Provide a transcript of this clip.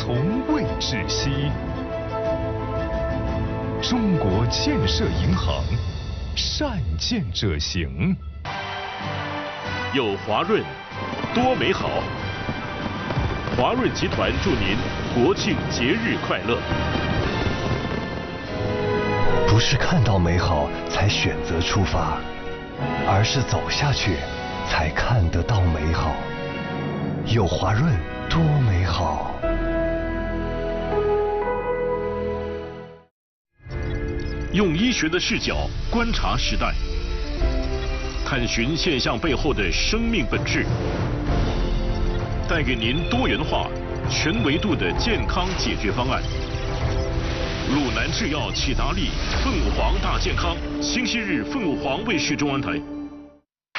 从未窒息。中国建设银行，善建者行。 有华润，多美好。华润集团祝您国庆节日快乐。 不是看到美好才选择出发，而是走下去才看得到美好。有华润，多美好。 用医学的视角观察时代，探寻现象背后的生命本质，带给您多元化、全维度的健康解决方案。鲁南制药启达利凤凰大健康，星期日凤凰卫视中文台。